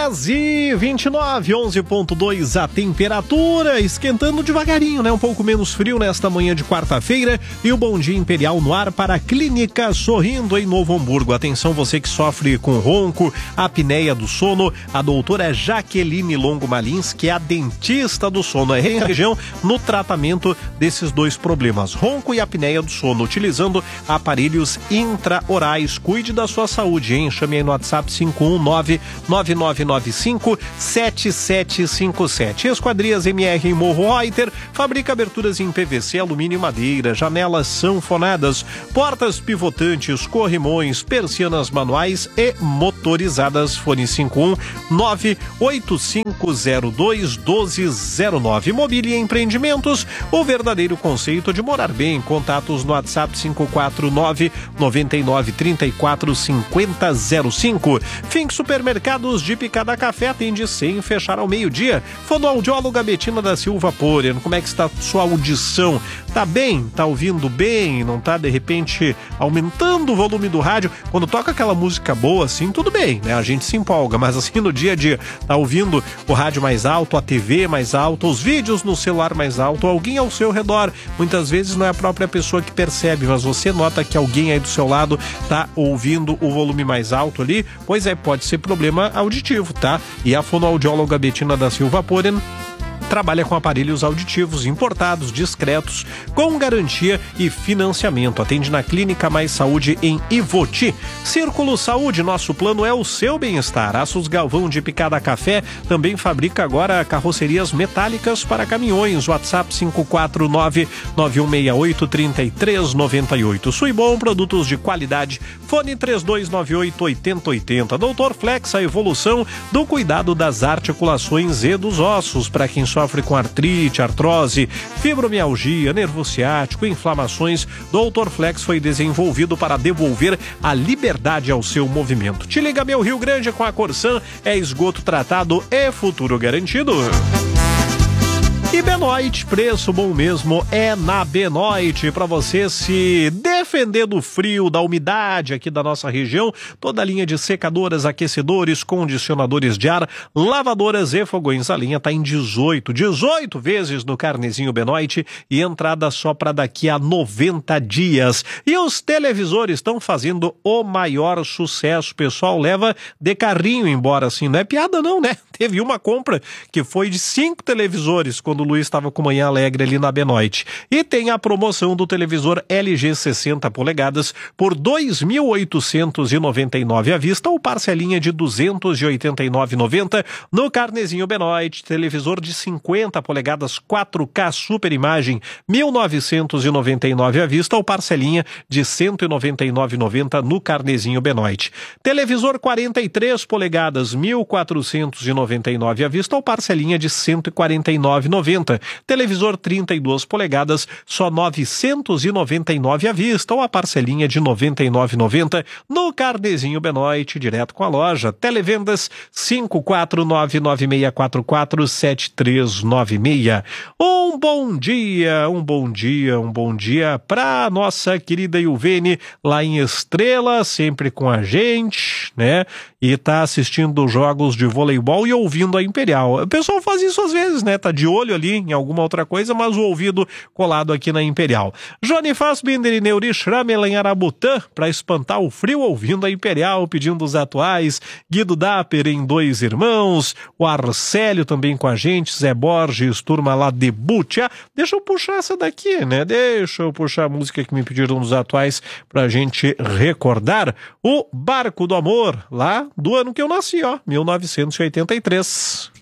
10h29, 11.2 a temperatura, esquentando devagarinho, né? Um pouco menos frio nesta manhã de quarta-feira. E o Bom Dia Imperial no ar para a Clínica Sorrindo em Novo Hamburgo. Atenção, você que sofre com ronco, apneia do sono, a doutora Jaqueline Longo Malins, que é a dentista do sono, é em região no tratamento desses dois problemas, ronco e apneia do sono, utilizando aparelhos intraorais. Cuide da sua saúde, hein? Chame aí no WhatsApp 519-9995-7757. Esquadrias MR em Morro Reuter, fabrica aberturas em PVC, alumínio e madeira, janelas sanfonadas, portas pivotantes, corrimões, persianas manuais e motorizadas. Fone 519-8502-1209. Mobília e Empreendimentos, o verdadeiro conceito de morar bem. Contatos no WhatsApp 549-9934-5005. Fink Supermercados de Picada Café atende sem fechar ao meio-dia. Fonoaudióloga Betina da Silva Porer, como é que está sua audição? Tá bem? Tá ouvindo bem? Não tá, de repente, aumentando o volume do rádio? Quando toca aquela música boa, assim, tudo bem, né? A gente se empolga, mas assim, no dia a dia, tá ouvindo o rádio mais alto, a TV mais alta, os vídeos no celular mais alto, alguém ao seu redor. Muitas vezes não é a própria pessoa que percebe, mas você nota que alguém aí do seu lado tá ouvindo o volume mais alto ali. Pois é, pode ser problema auditivo, tá? E a fonoaudióloga Betina da Silva Poren trabalha com aparelhos auditivos importados, discretos, com garantia e financiamento. Atende na Clínica Mais Saúde em Ivoti. Círculo Saúde, nosso plano é o seu bem-estar. Aços Galvão de Picada Café também fabrica agora carrocerias metálicas para caminhões. WhatsApp 549-9168-3398. Suibom, produtos de qualidade. Fone 3298-8080. Doutor Flex, a evolução do cuidado das articulações e dos ossos. Para quem sofre com artrite, artrose, fibromialgia, nervo ciático, inflamações, Dr. Flex foi desenvolvido para devolver a liberdade ao seu movimento. Te liga, meu Rio Grande, com a Corsan, é esgoto tratado e futuro garantido. E Benoit, preço bom mesmo é na Benoit, para você se defender do frio, da umidade aqui da nossa região. Toda a linha de secadoras, aquecedores, condicionadores de ar, lavadoras e fogões. A linha tá em 18 vezes no carnezinho Benoit e entrada só para daqui a 90 dias. E os televisores estão fazendo o maior sucesso. O pessoal leva de carrinho embora, assim, não é piada não, né? Teve uma compra que foi de 5 televisores quando o Luiz estava com Manhã Alegre ali na Benoit. E tem a promoção do televisor LG 60 polegadas por R$ 2.899 à vista ou parcelinha de R$ 289,90 no carnezinho Benoit. Televisor de 50 polegadas 4K Super Imagem R$ 1.999 à vista ou parcelinha de R$ 199,90 no carnezinho Benoit. Televisor 43 polegadas R$ 1.499 à vista ou parcelinha de R$ 149,90. Televisor 32 polegadas, só R$ 999 à vista ou a parcelinha de R$ 99,90 no carnezinho Benoit, direto com a loja. Televendas 54996447396. Um bom dia para nossa querida Ilvene lá em Estrela, sempre com a gente, né? E tá assistindo jogos de voleibol e ouvindo a Imperial. O pessoal faz isso às vezes, né? Tá de olho ali em alguma outra coisa, mas o ouvido colado aqui na Imperial. Johnny Fassbinder e Neuri Schrammel em Arabutã, para espantar o frio, ouvindo a Imperial, pedindo os atuais. Guido Dapper em Dois Irmãos, o Arcélio também com a gente, Zé Borges, turma lá de Bútia. Deixa eu puxar essa daqui, né? Deixa eu puxar a música que me pediram dos atuais pra gente recordar. O Barco do Amor, lá do ano que eu nasci, ó, 1983.